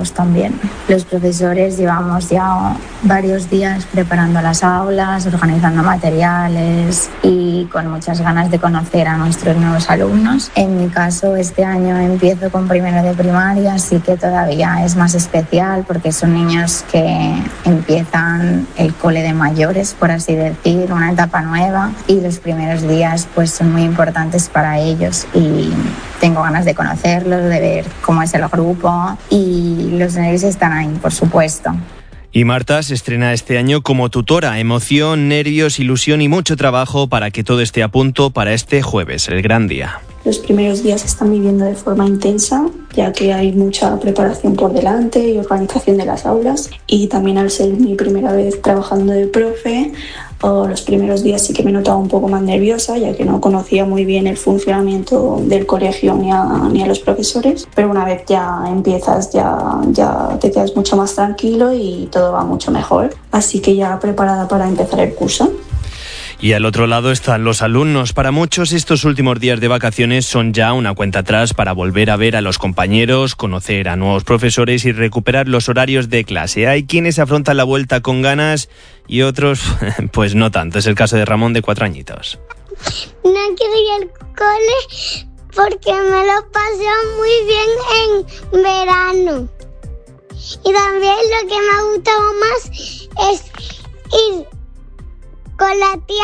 caos también. Los profesores llevamos ya varios días preparando las aulas, organizando materiales y con muchas ganas de conocer a nuestros nuevos alumnos. En mi caso, este año empiezo con primero de primaria, así que todavía es más especial porque son niños que empiezan el cole de mayores, por así decir, una etapa nueva, y los primeros días pues son muy importantes para ellos y tengo ganas de conocerlos, de ver cómo es el grupo, y los nervios están ahí, por supuesto. Y Marta se estrena este año como tutora. Emoción, nervios, ilusión y mucho trabajo para que todo esté a punto para este jueves, el gran día. Los primeros días se están viviendo de forma intensa, ya que hay mucha preparación por delante y organización de las aulas. Y también al ser mi primera vez trabajando de profe, los primeros días sí que me notaba un poco más nerviosa, ya que no conocía muy bien el funcionamiento del colegio ni a los profesores. Pero una vez ya empiezas, ya te quedas mucho más tranquilo y todo va mucho mejor. Así que ya preparada para empezar el curso. Y al otro lado están los alumnos. Para muchos estos últimos días de vacaciones son ya una cuenta atrás para volver a ver a los compañeros, conocer a nuevos profesores y recuperar los horarios de clase. Hay quienes afrontan la vuelta con ganas y otros pues no tanto. Es el caso de Ramón, de 4 añitos. No quiero ir al cole porque me lo pasé muy bien en verano. Y también lo que me ha gustado más es ir con la tía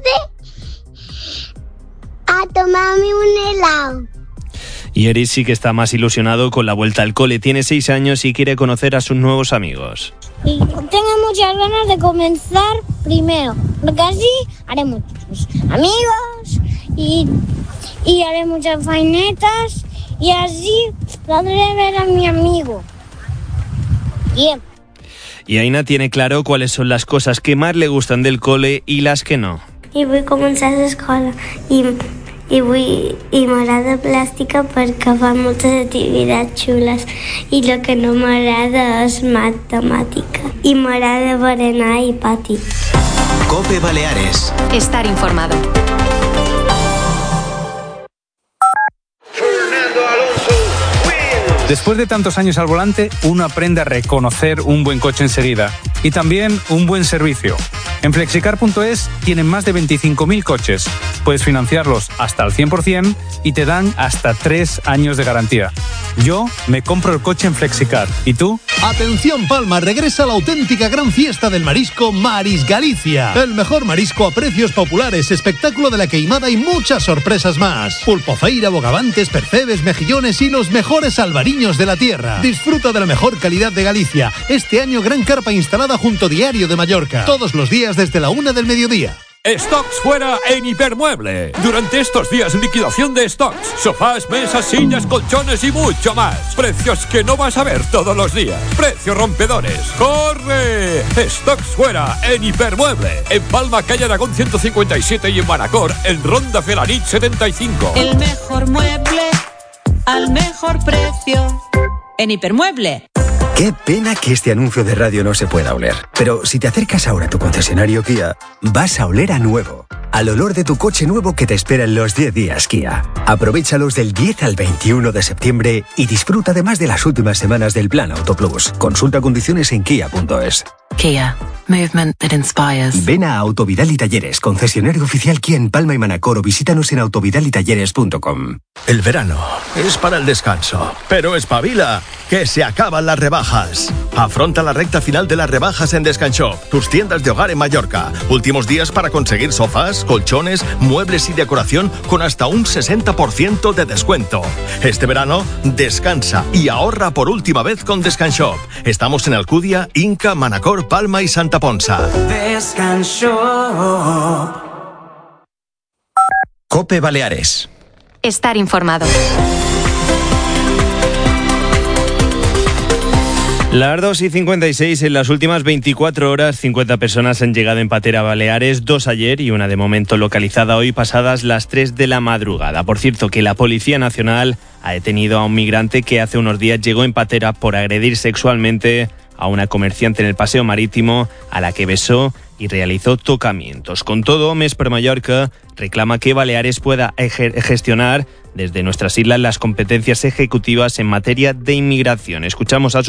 Lourdes a tomarme un helado. Y Eris sí que está más ilusionado con la vuelta al cole. Tiene 6 años y quiere conocer a sus nuevos amigos. Y tengo muchas ganas de comenzar primero, porque así haré muchos amigos y haré muchas fainetas y así podré ver a mi amigo. Bien. Y Aina tiene claro cuáles son las cosas que más le gustan del cole y las que no. I vull començar a l'escola i m'agrada plàstica perquè fa moltes activitats xules, i el que no m'agrada és matemàtica, i m'agrada berenar i pati. COPE Baleares. Estar informado. Después de tantos años al volante, uno aprende a reconocer un buen coche enseguida y también un buen servicio. En Flexicar.es tienen más de 25.000 coches. Puedes financiarlos hasta al 100% y te dan hasta 3 años de garantía. Yo me compro el coche en Flexicar. ¿Y tú? Atención Palma, regresa la auténtica gran fiesta del marisco Maris Galicia. El mejor marisco a precios populares, espectáculo de la queimada y muchas sorpresas más. Pulpofeira, bogavantes, percebes, mejillones y los mejores albariños de la tierra. Disfruta de la mejor calidad de Galicia. Este año gran carpa instalada junto Diario de Mallorca. Todos los días desde la 1 del mediodía. Stocks fuera en Hipermueble. Durante estos días, liquidación de stocks. Sofás, mesas, sillas, colchones y mucho más. Precios que no vas a ver todos los días. Precios rompedores. ¡Corre! Stocks fuera en Hipermueble. En Palma, calle Aragón 157 y en Manacor, en Ronda Felanit 75. El mejor mueble al mejor precio en Hipermueble. Qué pena que este anuncio de radio no se pueda oler. Pero si te acercas ahora a tu concesionario Kia, vas a oler a nuevo. Al olor de tu coche nuevo que te espera en los 10 días Kia. Aprovéchalos del 10 al 21 de septiembre y disfruta además de las últimas semanas del Plan Auto Plus. Consulta condiciones en kia.es. Kia. Movement that inspires. Ven a Autovidal y Talleres, concesionario oficial Kia en Palma y Manacor, o visítanos en autovidalitalleres.com. El verano es para el descanso, pero espabila, que se acaban las rebajas. Afronta la recta final de las rebajas en Descanshop, tus tiendas de hogar en Mallorca. Últimos días para conseguir sofás, colchones, muebles y decoración con hasta un 60% de descuento. Este verano, descansa y ahorra por última vez con Descanshop. Estamos en Alcudia, Inca, Manacor, Palma y Santa Ponsa. Descanshop. COPE Baleares. Estar informado. Las 2:56, en las últimas 24 horas, 50 personas han llegado en patera a Baleares, 2 ayer y una de momento localizada hoy pasadas las 3 de la madrugada. Por cierto, que la Policía Nacional ha detenido a un migrante que hace unos días llegó en patera por agredir sexualmente a una comerciante en el Paseo Marítimo, a la que besó y realizó tocamientos. Con todo, Més per Mallorca reclama que Baleares pueda gestionar desde nuestras islas las competencias ejecutivas en materia de inmigración. Escuchamos a su